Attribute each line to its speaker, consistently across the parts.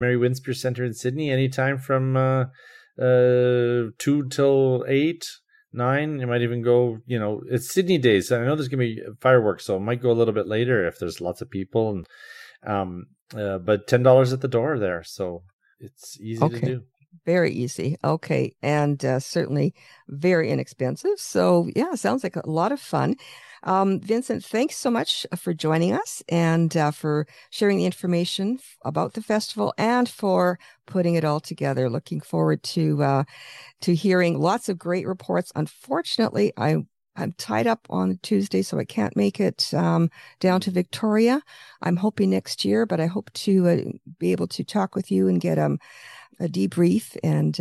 Speaker 1: Mary Winspear Center in Sydney, anytime from 2 till 8, 9. You might even go, it's Sydney days. I know there's going to be fireworks, so it might go a little bit later if there's lots of people. And but $10 at the door there, so it's easy to do.
Speaker 2: Very easy. Okay. And certainly very inexpensive. So, yeah, sounds like a lot of fun. Vincent, thanks so much for joining us and for sharing the information about the festival and for putting it all together. Looking forward to hearing lots of great reports. Unfortunately, I'm tied up on Tuesday, so I can't make it down to Victoria. I'm hoping next year, but I hope to be able to talk with you and get a debrief and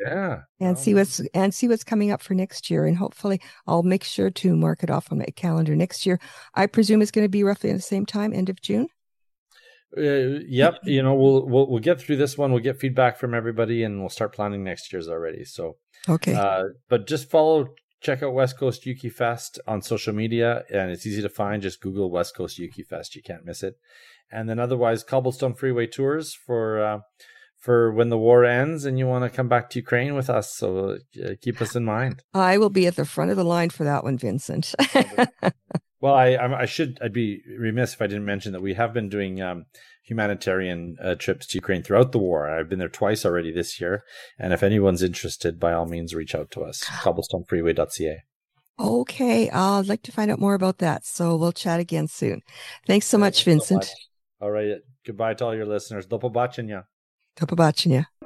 Speaker 2: see what's coming up for next year. And hopefully I'll make sure to mark it off on my calendar next year. I presume it's going to be roughly at the same time, end of June.
Speaker 1: Yep. We'll get through this one. We'll get feedback from everybody, and we'll start planning next year's already. So
Speaker 2: okay.
Speaker 1: But just check out West Coast Uki Fest on social media, and it's easy to find. Just Google West Coast Uki Fest. You can't miss it. And then otherwise, Cobblestone Freeway Tours for when the war ends and you want to come back to Ukraine with us. So keep us in mind.
Speaker 2: I will be at the front of the line for that one, Vincent.
Speaker 1: Well, I'd be remiss if I didn't mention that we have been doing humanitarian trips to Ukraine throughout the war. I've been there twice already this year. And if anyone's interested, by all means, reach out to us, cobblestonefreeway.ca.
Speaker 2: Okay. I'd like to find out more about that. So we'll chat again soon. Thanks so much, Vincent.
Speaker 1: So much. All right. Goodbye to all your listeners. Do pobачення.
Speaker 2: До побачення.